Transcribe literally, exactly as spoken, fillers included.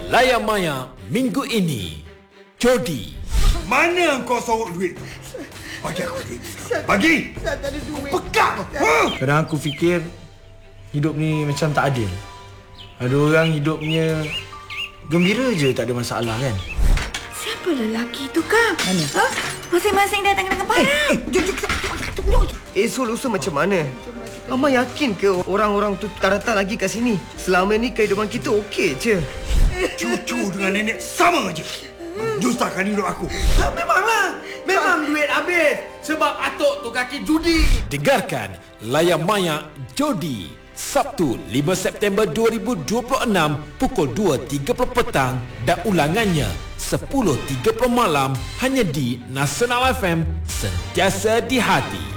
Layar Maya minggu ini. Jodi. Mana kau sorok duit? Bagi aku duit. Bagi. Saya tak ada duit. Pekak. Ha? Kadang aku fikir hidup ni macam tak adil. Ada orang hidupnya gembira je, tak ada masalah kan. Siapa lelaki tu, Kang? Mana? Ha? Masing-masing datang dengan parang. Eh, jom, jom, jom. Eh, solusi macam mana? Mama yakin ke orang-orang tu tak datang lagi kat sini? Selama ni kehidupan kita okey je. Cucu dengan nenek sama je. Menyusahkan hidup aku. Ha, memanglah. Memang duit habis. Sebab atuk tu kaki judi. Dengarkan Layar Maya Jodi, Sabtu lima September dua ribu dua puluh enam pukul dua tiga puluh petang dan ulangannya sepuluh tiga puluh malam hanya di Nasional F M, sentiasa di hati.